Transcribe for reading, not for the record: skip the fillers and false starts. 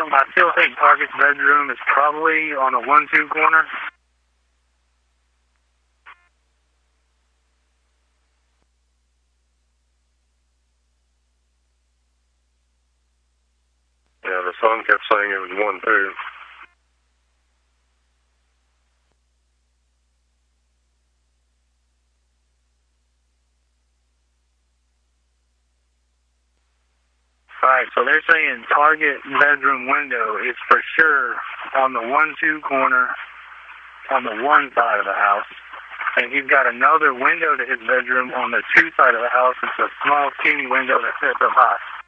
I still think Target's bedroom is probably on the 1-2 corner. Yeah, the son kept saying it was 1-2. Alright, so they're saying Target bedroom window is for sure on the 1-2 corner on the one side of the house. And he's got another window to his bedroom on the 2 side of the house. It's a small, skinny window that sits up high.